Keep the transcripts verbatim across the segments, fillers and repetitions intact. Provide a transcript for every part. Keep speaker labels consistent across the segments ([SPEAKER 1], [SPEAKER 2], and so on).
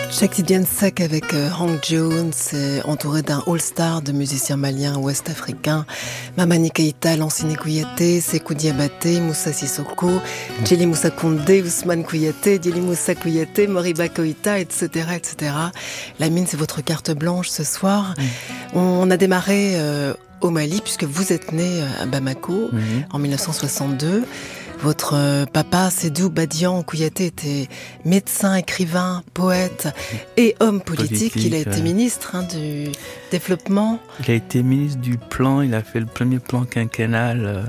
[SPEAKER 1] Cheick Tidiane Seck avec euh, Hank Jones, est entouré d'un all-star de musiciens maliens ouest-africains. Mamani Keïta, Lansine Kouyaté, Sékou Diabaté, Moussa Sissoko, Djeli Moussa Koundé, Ousmane Kouyaté, Djeli Moussa Kouyaté, Moriba Koïta, et cetera, et cetera. La mine, c'est votre carte blanche ce soir. Mmh. On a démarré euh, au Mali, puisque vous êtes né à Bamako mmh. en dix-neuf cent soixante-deux. Votre papa, Sédou Badian Kouyaté, était médecin, écrivain, poète et homme politique. politique il a été euh... ministre hein, du développement.
[SPEAKER 2] Il a été ministre du plan. Il a fait le premier plan quinquennal euh,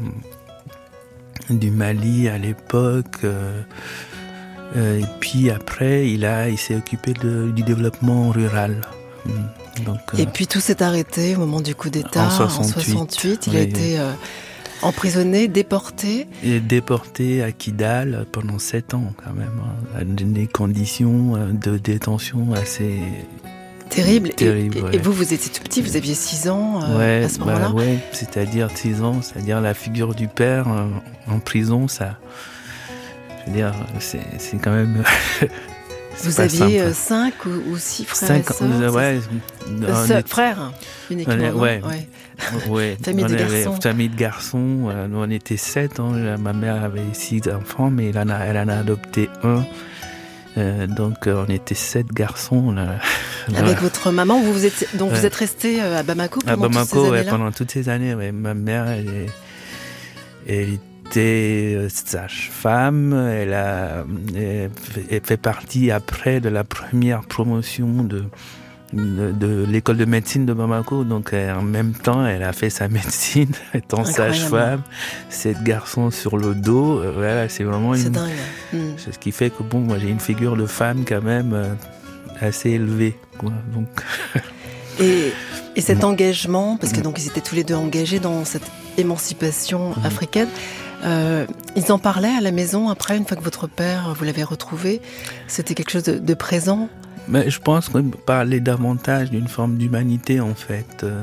[SPEAKER 2] du Mali à l'époque. Euh, euh, et puis après, il, a, il s'est occupé de, du développement rural.
[SPEAKER 1] Donc, euh, et puis tout s'est arrêté au moment du coup d'État en soixante-huit. En soixante-huit il oui, a été... Euh, emprisonné, déporté.
[SPEAKER 2] Et déporté à Kidal pendant sept ans quand même, hein, à des conditions de détention assez
[SPEAKER 1] terribles.
[SPEAKER 2] Terrible,
[SPEAKER 1] et,
[SPEAKER 2] ouais.
[SPEAKER 1] et vous, vous étiez tout petit, vous aviez six ans euh,
[SPEAKER 2] ouais,
[SPEAKER 1] à ce moment-là.
[SPEAKER 2] Bah ouais, c'est-à-dire six ans, c'est-à-dire la figure du père euh, en prison, ça, je veux dire, c'est, c'est quand même.
[SPEAKER 1] Vous aviez cinq ou, ou six frères cinq, et sœurs.
[SPEAKER 2] Ouais,
[SPEAKER 1] euh, sœurs, frères uniquement.
[SPEAKER 2] On est, ouais.
[SPEAKER 1] ouais.
[SPEAKER 2] Ouais,
[SPEAKER 1] famille de garçons.
[SPEAKER 2] Famille de garçons. Euh, nous, on était sept. Hein. Ma mère avait six enfants, mais elle en a, elle en a adopté un. Euh, donc, euh, on était sept garçons. Là.
[SPEAKER 1] Avec votre maman, vous, vous êtes donc ouais. vous êtes resté à Bamako pendant
[SPEAKER 2] à Bamako,
[SPEAKER 1] toutes ces années-là.
[SPEAKER 2] Ouais, pendant toutes ces années. Ouais. Ma mère, elle, elle était sage-femme. Elle a, elle, elle fait partie après de la première promotion de. De, de l'école de médecine de Bamako, donc euh, en même temps elle a fait sa médecine étant sage-femme, sept garçons sur le dos, euh, voilà, c'est vraiment
[SPEAKER 1] c'est
[SPEAKER 2] une,
[SPEAKER 1] dingue. Mmh.
[SPEAKER 2] C'est ce qui fait que bon, moi j'ai une figure de femme quand même euh, assez élevée, quoi, donc.
[SPEAKER 1] et, et cet mmh. engagement, parce que donc ils étaient tous les deux engagés dans cette émancipation mmh. africaine. Euh, ils en parlaient à la maison après, une fois que votre père vous l'avez retrouvé, c'était quelque chose de, de présent.
[SPEAKER 2] Mais je pense qu'on parlait davantage d'une forme d'humanité, en fait. Euh,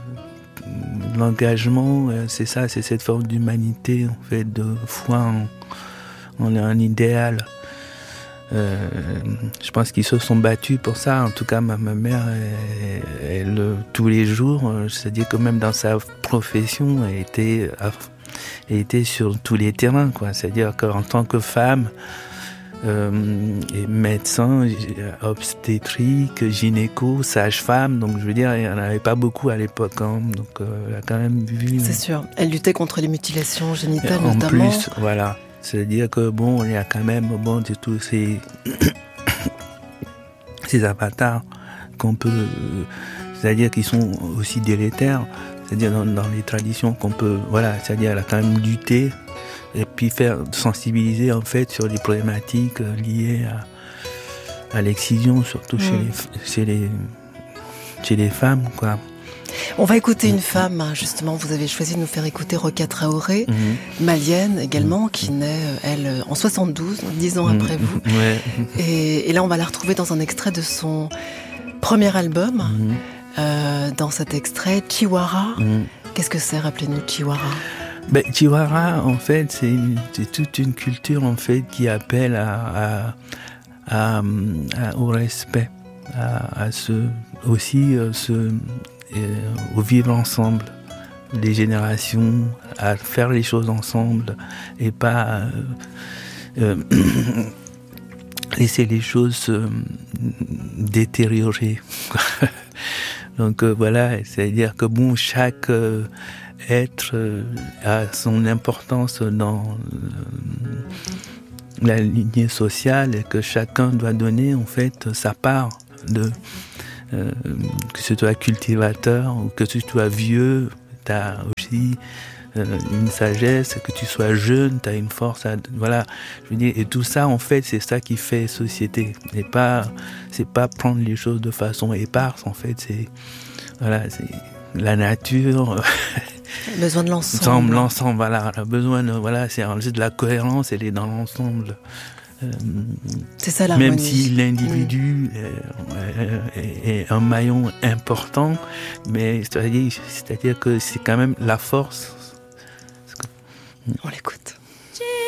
[SPEAKER 2] l'engagement, euh, c'est ça, c'est cette forme d'humanité, en fait, de foi en, en un idéal. Euh, je pense qu'ils se sont battus pour ça. En tout cas, ma, ma mère, elle, elle, tous les jours, c'est-à-dire que même dans sa profession, elle était, elle était sur tous les terrains, quoi. C'est-à-dire qu'en tant que femme, Euh, et médecin, obstétrique, gynéco, sage-femme, donc je veux dire, il n'y en avait pas beaucoup à l'époque, hein, donc euh, elle a quand même vu.
[SPEAKER 1] C'est sûr, elle luttait contre les mutilations génitales
[SPEAKER 2] en
[SPEAKER 1] notamment.
[SPEAKER 2] En plus, voilà, c'est-à-dire que bon, il y a quand même bon, de tous ces ces avatars qu'on peut, c'est-à-dire qui sont aussi délétères, c'est-à-dire dans, dans les traditions qu'on peut, voilà, c'est-à-dire elle a quand même lutté. Et puis faire sensibiliser en fait sur les problématiques liées à, à l'excision, surtout mmh. chez, les, chez, les, chez les femmes, quoi.
[SPEAKER 1] On va écouter mmh. une femme, justement, vous avez choisi de nous faire écouter Rokia Traoré, mmh. malienne également, mmh. qui naît, elle, en soixante-douze, dix ans mmh. après vous.
[SPEAKER 2] Ouais.
[SPEAKER 1] Et, et là, on va la retrouver dans un extrait de son premier album, mmh. euh, dans cet extrait, Chiwara. Mmh. Qu'est-ce que c'est, rappelez-nous, Chiwara?
[SPEAKER 2] Ben, Chiwara, en fait, c'est, une, c'est toute une culture en fait qui appelle à, à, à, à au respect, à, à ce, aussi euh, ce, euh, au vivre ensemble, les générations, à faire les choses ensemble et pas euh, euh, laisser les choses se détériorer. Donc euh, voilà, c'est-à-dire que bon, chaque euh, être euh, a son importance dans euh, la lignée sociale et que chacun doit donner en fait sa part de euh, que ce soit cultivateur ou que tu sois vieux, tu as aussi euh, une sagesse, que tu sois jeune, tu as une force à, voilà, je veux dire, et tout ça en fait c'est ça qui fait société, et pas c'est pas prendre les choses de façon éparse, en fait c'est voilà, c'est la nature.
[SPEAKER 1] Besoin de l'ensemble.
[SPEAKER 2] L'ensemble, voilà. Le besoin de, voilà, c'est de la cohérence, elle est dans l'ensemble. Euh,
[SPEAKER 1] c'est ça l'harmonie.
[SPEAKER 2] Même si l'individu mmh. est, est, est un maillon important, mais c'est-à-dire, c'est-à-dire que c'est quand même la force.
[SPEAKER 1] On l'écoute.